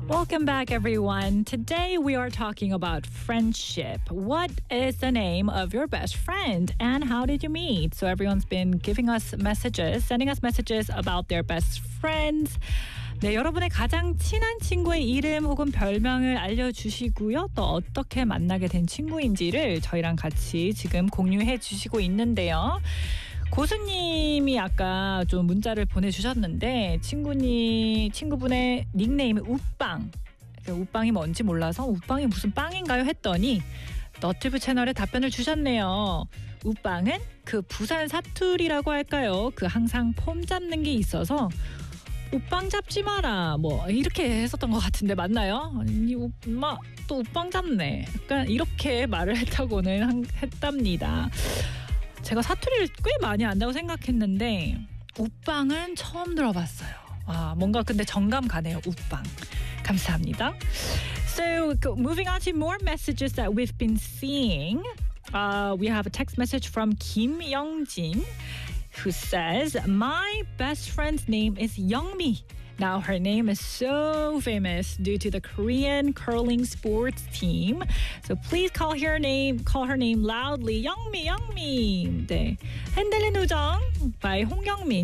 Welcome back, everyone. Today we are talking about friendship. What is the name of your best friend and how did you meet? So everyone's been giving us messages, sending us messages about their best friends. 네, 여러분의 가장 친한 친구의 이름 혹은 별명을 알려주시고요. 또 어떻게 만나게 된 친구인지를 저희랑 같이 지금 공유해 주시고 있는데요. 고수님이 아까 좀 문자를 보내주셨는데 친구분의 닉네임이 우빵. 우빵이 뭔지 몰라서 우빵이 무슨 빵인가요? 했더니 너튜브 채널에 답변을 주셨네요. 우빵은 그 부산 사투리라고 할까요? 그 항상 폼 잡는 게 있어서 우빵 잡지 마라 뭐 이렇게 했었던 것 같은데 맞나요? 아니 엄마 또 우빵 잡네. 약간 이렇게 말을 했다고는 했답니다. 제가 사투리를 꽤 많이 안다고 생각했는데 우빵은 처음 들어봤어요. 아, 뭔가 근데 정감 가네요. 우빵. 감사합니다. So moving on to more messages that we've been seeing. We have a text message from Kim Youngjin who says, my best friend's name is Youngmi. Now her name is so famous due to the Korean curling sports team. So please call her name loudly. Youngmi, Youngmi. 네. 흔들린 우정 by 홍경민.